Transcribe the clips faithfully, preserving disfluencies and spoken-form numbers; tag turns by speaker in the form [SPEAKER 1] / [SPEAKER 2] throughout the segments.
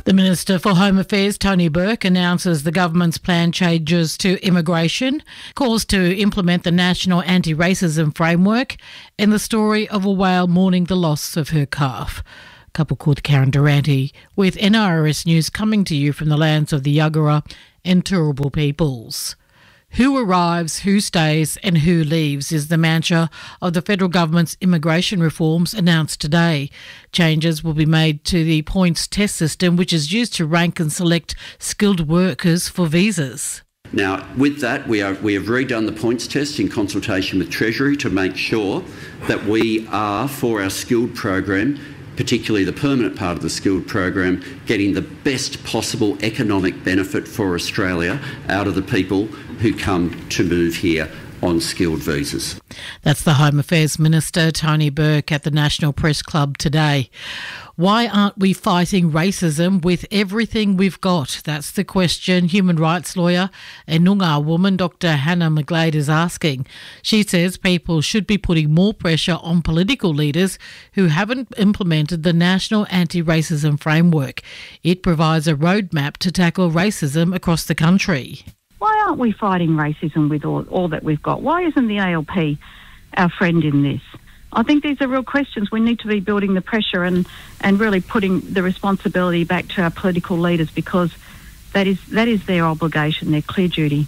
[SPEAKER 1] The Minister for Home Affairs, Tony Burke, announces the government's planned changes to immigration, calls to implement the National Anti-Racism Framework, and the story of a whale mourning the loss of her calf. A couple called Karen Durante with N R S News coming to you from the lands of the Yagara and Turrbal peoples. Who arrives, who stays and who leaves is the mantra of the federal government's immigration reforms announced today. Changes will be made to the points test system, which is used to rank and select skilled workers for visas.
[SPEAKER 2] Now, with that, we, are, we have redone the points test in consultation with Treasury to make sure that we are, for our skilled program, particularly the permanent part of the skilled program, getting the best possible economic benefit for Australia out of the people who come to move here on skilled visas.
[SPEAKER 1] That's the Home Affairs Minister, Tony Burke, at the National Press Club today. Why aren't we fighting racism with everything we've got? That's the question human rights lawyer and Noongar woman Doctor Hannah McGlade is asking. She says people should be putting more pressure on political leaders who haven't implemented the National Anti-Racism Framework. It provides a roadmap to tackle racism across the country.
[SPEAKER 3] Why aren't we fighting racism with all, all that we've got? Why isn't the A L P our friend in this? I think these are real questions. We need to be building the pressure and, and really putting the responsibility back to our political leaders, because that is that is their obligation, their clear duty.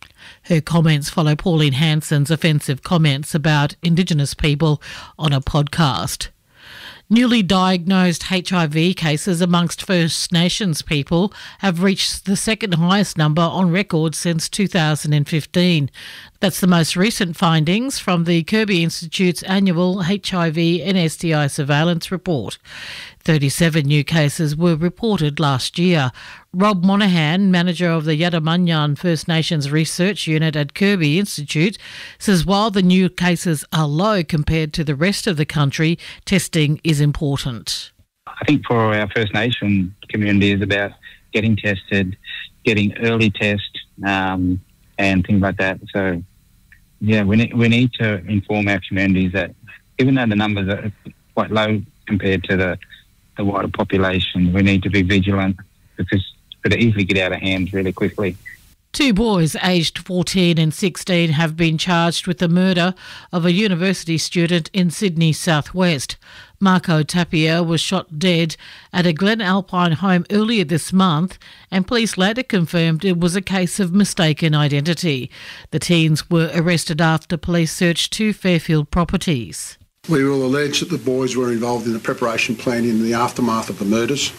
[SPEAKER 1] Her comments follow Pauline Hanson's offensive comments about Indigenous people on a podcast. Newly diagnosed H I V cases amongst First Nations people have reached the second highest number on record since two thousand fifteen. That's the most recent findings from the Kirby Institute's annual H I V and S T I surveillance report. thirty-seven new cases were reported last year. Rob Monaghan, manager of the Yadamanyan First Nations Research Unit at Kirby Institute, says while the new cases are low compared to the rest of the country, testing is important.
[SPEAKER 4] I think for our First Nation community is about getting tested, getting early test, um, and things like that. So, yeah, we need, we need to inform our communities that even though the numbers are quite low compared to the, the wider population, we need to be vigilant, because it could easily get out of hand really quickly.
[SPEAKER 1] Two boys aged fourteen and sixteen have been charged with the murder of a university student in Sydney southwest. Marco Tapia was shot dead at a Glen Alpine home earlier this month, and police later confirmed it was a case of mistaken identity. The teens were arrested after police searched two Fairfield properties.
[SPEAKER 5] We will allege that the boys were involved in the preparation plan in the aftermath of the murders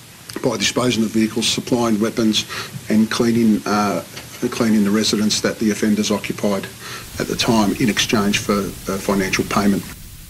[SPEAKER 5] by disposing of vehicles, supplying weapons and cleaning uh, cleaning the residence that the offenders occupied at the time in exchange for uh, financial payment.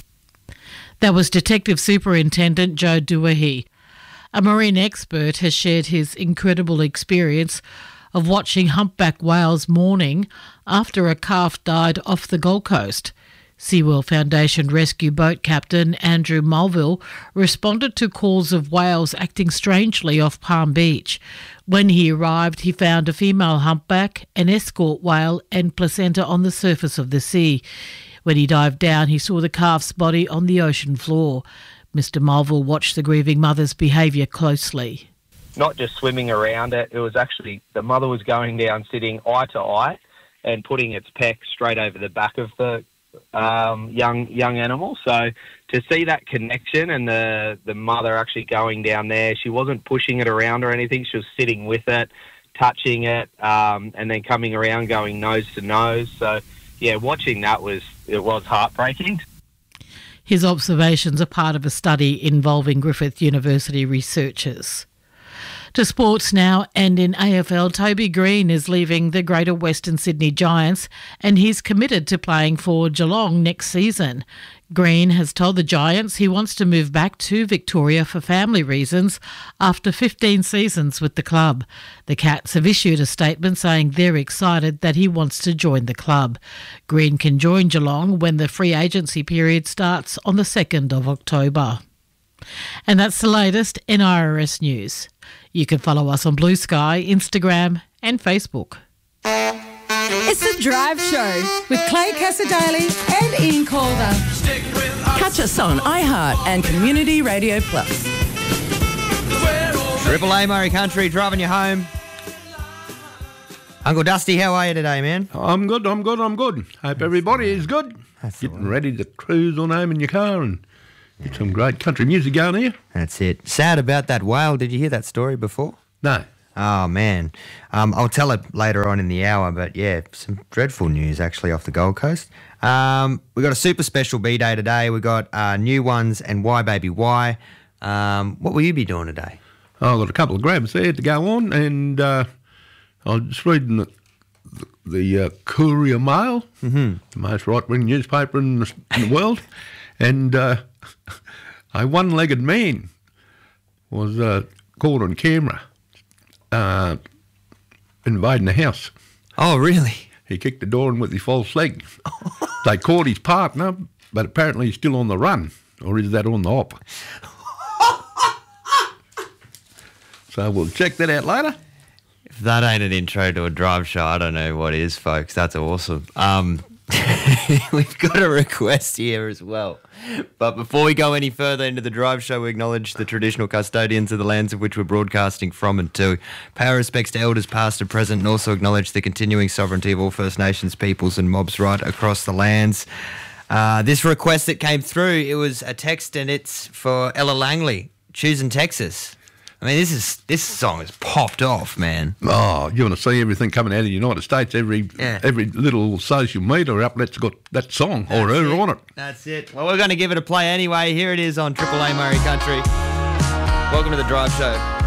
[SPEAKER 1] That was Detective Superintendent Joe Duahi. A marine expert has shared his incredible experience of watching humpback whales mourning after a calf died off the Gold Coast. SeaWorld Foundation rescue boat captain Andrew Mulville responded to calls of whales acting strangely off Palm Beach. When he arrived, he found a female humpback, an escort whale and placenta on the surface of the sea. When he dived down, he saw the calf's body on the ocean floor. Mister Mulville watched the grieving mother's behaviour closely.
[SPEAKER 6] Not just swimming around it, it was actually the mother was going down sitting eye to eye and putting its peck straight over the back of the um, young young animal. So to see that connection and the, the mother actually going down there, she wasn't pushing it around or anything, she was sitting with it, touching it, um, and then coming around going nose to nose. So yeah, watching that was, it was heartbreaking.
[SPEAKER 1] His observations are part of a study involving Griffith University researchers. To sports now, and in A F L, Toby Green is leaving the Greater Western Sydney Giants and he's committed to playing for Geelong next season. Green has told the Giants he wants to move back to Victoria for family reasons after fifteen seasons with the club. The Cats have issued a statement saying they're excited that he wants to join the club. Green can join Geelong when the free agency period starts on the second of October. And that's the latest N R S News. You can follow us on Blue Sky, Instagram and Facebook.
[SPEAKER 7] It's The Drive Show with Clay Casadali and Ian Calder. Catch us on iHeart and Community Radio Plus.
[SPEAKER 8] Triple A Murray Country, driving you home. Uncle Dusty, how are you today, man?
[SPEAKER 9] I'm good, I'm good, I'm good. Hope everybody is good.
[SPEAKER 8] That's
[SPEAKER 9] Getting ready to cruise on home in your car and get some great country music going here.
[SPEAKER 8] That's it. Sad about that whale. Did you hear that story before?
[SPEAKER 9] No.
[SPEAKER 8] Oh, man. Um, I'll tell it later on in the hour, but yeah, some dreadful news actually off the Gold Coast. Um, we got a super special B-Day today. We got uh, new ones and Why Baby Why. Um, what will you be doing today?
[SPEAKER 9] Oh, I've got a couple of grabs there to go on, and uh, I was just reading the, the, the uh, Courier Mail,
[SPEAKER 8] mm-hmm.
[SPEAKER 9] the most right-wing newspaper in the, in the world, and uh, a one-legged man was uh, caught on camera uh, invading the house.
[SPEAKER 8] Oh, really?
[SPEAKER 9] He kicked the door in with his false leg. They caught his partner, but apparently he's still on the run, or is that on the hop? So we'll check that out later.
[SPEAKER 8] If that ain't an intro to a drive show, I don't know what is, folks. That's awesome. Um, we've got a request here as well. But before we go any further into the drive show, we acknowledge the traditional custodians of the lands of which we're broadcasting from and to. Pay our respects to elders past and present, and also acknowledge the continuing sovereignty of all First Nations peoples and mobs right across the lands. Uh, this request that came through, it was a text, and it's for Ella Langley, choosing Texas. I mean, this is this song has popped off, man.
[SPEAKER 9] Oh, you want to see everything coming out of the United States? Every
[SPEAKER 8] yeah.
[SPEAKER 9] every little social media outlet's got that song
[SPEAKER 8] That's
[SPEAKER 9] or her
[SPEAKER 8] it.
[SPEAKER 9] on it.
[SPEAKER 8] That's it. Well, we're going to give it a play anyway. Here it is on Triple A Murray Country. Welcome to the Drive Show.